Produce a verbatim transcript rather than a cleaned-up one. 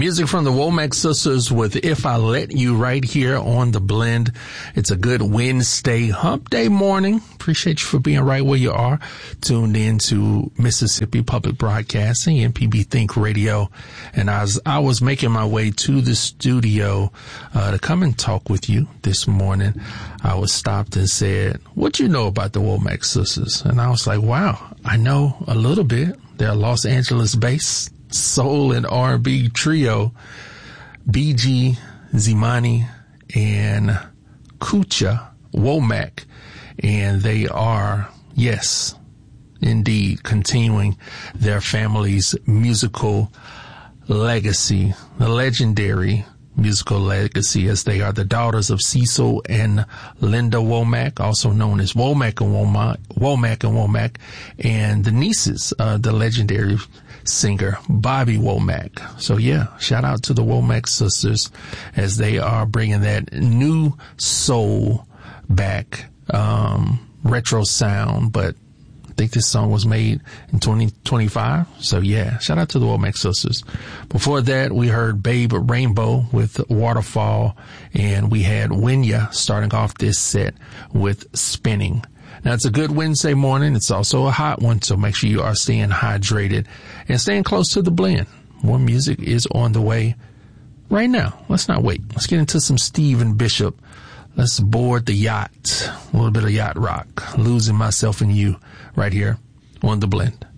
Music from the Womack Sisters with If I Let You right here on The Blend. It's a good Wednesday hump day morning. Appreciate you for being right where you are. Tuned in to Mississippi Public Broadcasting, M P B Think Radio. And as I was making my way to the studio uh, to come and talk with you this morning, I was stopped and said, what you know about the Womack Sisters? And I was like, wow, I know a little bit. They're Los Angeles-based soul and R and B trio, B G, Zimani, and Kucha Womack. And they are, yes, indeed, continuing their family's musical legacy, the legendary musical legacy, as they are the daughters of Cecil and Linda Womack, also known as Womack and Womack, Womack and Womack, and the nieces of the legendary singer Bobby Womack. So yeah, shout out to the Womack sisters as they are bringing that new soul back, um, retro sound, but I think this song was made in twenty twenty-five. So yeah, shout out to the Womack sisters. Before that, we heard Babe Rainbow with Waterfall, and we had Winya starting off this set with Spinning. Now, it's a good Wednesday morning. It's also a hot one, so make sure you are staying hydrated and staying close to the blend. More music is on the way right now. Let's not wait. Let's get into some Stephen Bishop. Let's board the yacht. A little bit of yacht rock. Losing Myself in You right here on The Blend.